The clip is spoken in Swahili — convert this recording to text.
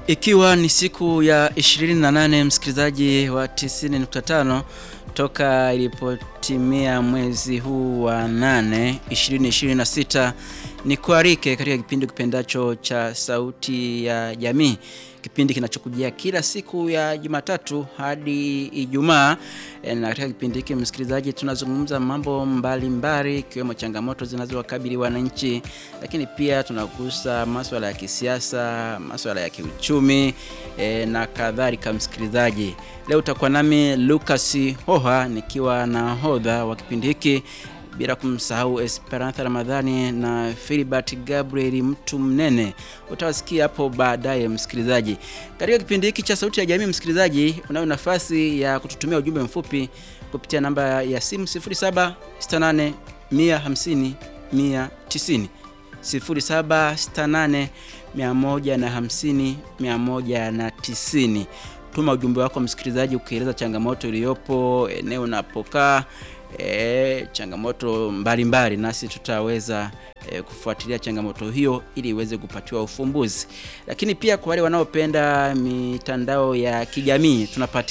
Ikiwa ni siku ya 28 msikilizaji wa 90.5 toka ilipotimia mwezi huu wa 8 2026, ni kuarike katika kipindi kipendacho cha Sauti ya Jamii, kipindi kinachokujia kila siku ya Jumatatu hadi Ijumaa. Na katika kipindi hiki msikilizaji, tunazungumza mambo mbalimbali ikiwemo changamoto zinazowakabili wananchi, lakini pia tunagusa masuala ya kisiasa, masuala ya kiuchumi na kadhalika msikilizaji. Leo utakuwa nami Lucas Hoha nikiwa na hodha wa kipindi hiki, bila kumsahau Esperanza Ramadhani na Philibert Gabriel mtu mnene. Utawasikia hapo baadaye msikilizaji. Katika kipindi hiki cha Sauti ya Jamii msikilizaji, unayo nafasi ya kututumia ujumbe mfupi kupitia namba ya simu 0768 150 190 0768 150 190. Tuma ujumbe wako msikilizaji ukieleza changamoto iliyopo eneo unapokaa, changamoto mbalimbali, nasi tutaweza kufuatilia changamoto hiyo ili iweze kupatiwa ufumbuzi. Lakini pia kwa wale wanaopenda mitandao ya kijamii, tunapatikana